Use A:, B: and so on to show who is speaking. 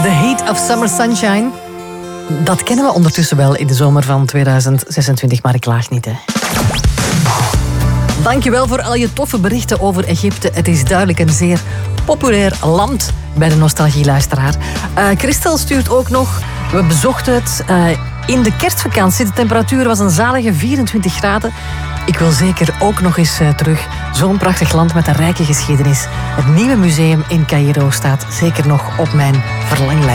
A: The Heat of Summer Sunshine. Dat kennen we ondertussen wel in de zomer van 2026, maar ik laag niet, hè. Dankjewel voor al je toffe berichten over Egypte. Het is duidelijk een zeer populair land bij de nostalgieluisteraar. Christel stuurt ook nog... We bezochten het in de kerstvakantie. De temperatuur was een zalige 24 graden. Ik wil zeker ook nog eens terug. Zo'n prachtig land met een rijke geschiedenis. Het nieuwe museum in Caïro staat zeker nog op mijn verlanglijst.